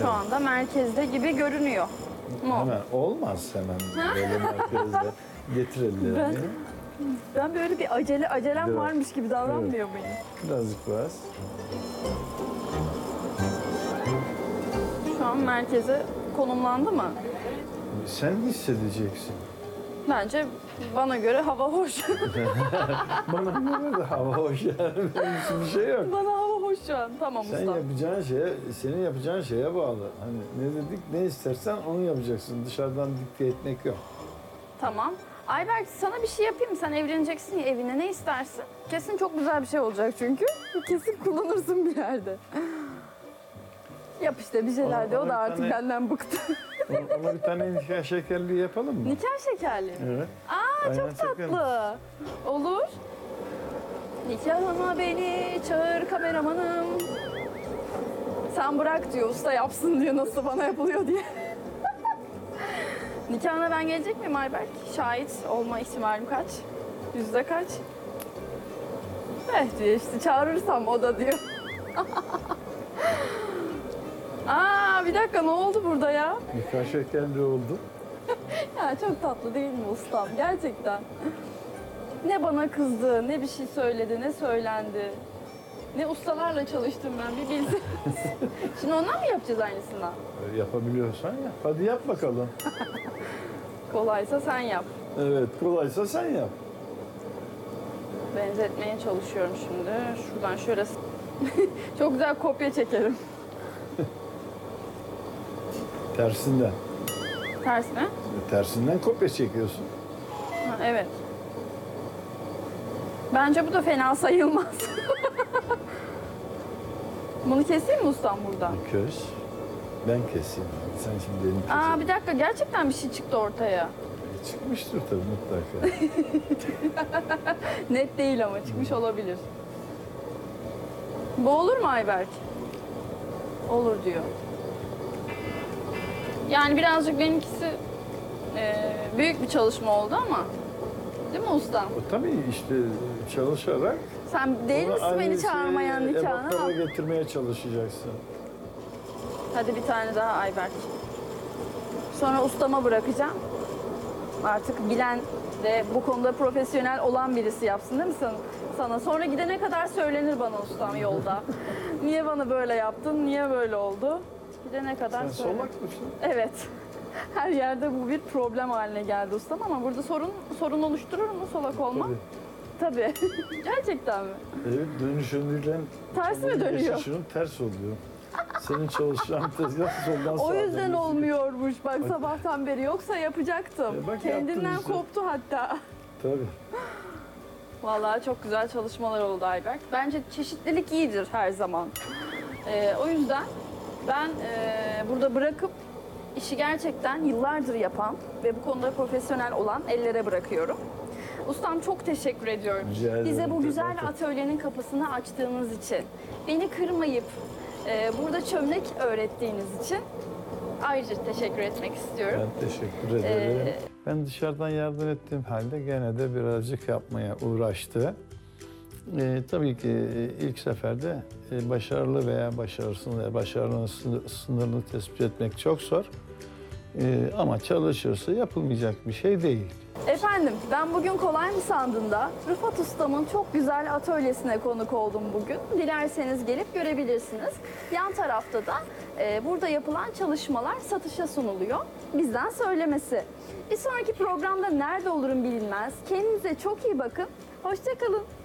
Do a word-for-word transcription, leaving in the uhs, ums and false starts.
Şu anda merkezde gibi görünüyor. Mu? Hemen olmaz hemen böyle merkezde. Getir ellerini. Ben, ben böyle bir acele acelem Biraz. varmış gibi davranmıyor muyum? Birazcık bas. Şu an merkeze konumlandı mı? Sen hissedeceksin. Bence bana göre hava hoş. Bana göre de hava hoş yani. Benim için bir şey yok. Bana hava hoş şu an. Tamam Sen usta. yapacağın şeye, senin yapacağın şeye bağlı. Hani ne dedik, ne istersen onu yapacaksın. Dışarıdan dikte etmek yok. Tamam. Ayberk sana bir şey yapayım mı? Sen evleneceksin ya evine ne istersin? Kesin çok güzel bir şey olacak çünkü. Kesin kullanırsın bir yerde. Yap işte bir şeyler Ona- de o ona da bir artık tane- benden bıktı. Ona, ona bir tane nikah şekerliği yapalım mı? Nikah şekerliği mi? Evet. Aa Aynen, çok tatlı. Olur. Nikahıma beni çağır kameramanım. Sen bırak diyor usta yapsın diyor nasıl bana yapılıyor diye. Nikahına ben gelecek miyim Ayberk? Şahit olma ihtimalim kaç? Yüzde kaç? Eh diyor işte çağırırsam o da diyor. Aa bir dakika ne oldu burada ya? Nikah şekerliği oldu. Ya çok tatlı değil mi ustam? Gerçekten. Ne bana kızdı, ne bir şey söyledi, ne söylendi. Ne ustalarla çalıştım ben bir bilseniz. Şimdi ondan mı yapacağız aynısından? Ee, Yapabiliyorsan yap. Hadi yap bakalım. Kolaysa sen yap. Evet, kolaysa sen yap. Benzetmeye çalışıyorum şimdi. Şuradan şöyle... Çok güzel kopya çekerim. Tersinden. Ters mi? Tersinden kopya çekiyorsun. Ha, evet. Bence bu da fena sayılmaz. Bunu keseyim mi ustam burada? Kes. Ben keseyim. Sen şimdi benim Aa keseyim. bir dakika gerçekten bir şey çıktı ortaya. Çıkmıştır tabii mutlaka. Net değil ama çıkmış olabilir. Bu olur mu Ayberk? Olur diyor. Yani birazcık benimkisi e, büyük bir çalışma oldu ama. Değil mi ustam? O tabii işte çalışarak Sen değil onu misin beni aynı çağırmayan şeyi nikahına? ebatlara getirmeye çalışacaksın. Hadi bir tane daha Ayberk. Sonra ustama bırakacağım. Artık bilen ve bu konuda profesyonel olan birisi yapsın değil mi sana? sana? Sonra gidene kadar söylenir bana ustam yolda. Niye bana böyle yaptın? Niye böyle oldu? Gidene kadar Sen söylenir. solak mısın? Evet. Her yerde bu bir problem haline geldi ustam ama burada sorun sorun oluşturur mu solak olmak? Tabii. Gerçekten mi? Evet, dönüş yönüyle Ters mi dönüyor? geçişinin ters oluyor. Senin çalışacağın tezgah soldan sağa O yüzden dönüyor. olmuyormuş bak sabahtan beri. Yoksa yapacaktım. E bak Kendimden yaptın işte. koptu hatta. Tabii. Vallahi çok güzel çalışmalar oldu Ayberk. Bence çeşitlilik iyidir her zaman. Ee, o yüzden ben e, burada bırakıp işi gerçekten yıllardır yapan ve bu konuda profesyonel olan ellere bırakıyorum. Ustam çok teşekkür ediyorum. Rica ederim. Bize bu güzel Teşekkür. atölyenin kapısını açtığınız için, beni kırmayıp e, burada çömlek öğrettiğiniz için ayrıca teşekkür etmek istiyorum. Ben teşekkür ederim. Ee, Ben dışarıdan yardım ettiğim halde gene de birazcık yapmaya uğraştı. Ee, tabii ki ilk seferde e, başarılı veya başarısız veya başarının sınır- sınırını tespit etmek çok zor. Ee, ama çalışırsa yapılmayacak bir şey değil. Efendim, ben bugün kolay mı sandığında Rıfat Ustam'ın çok güzel atölyesine konuk oldum bugün. Dilerseniz gelip görebilirsiniz. Yan tarafta da e, burada yapılan çalışmalar satışa sunuluyor. Bizden söylemesi. Bir sonraki programda nerede olurum bilinmez. Kendinize çok iyi bakın. Hoşça kalın.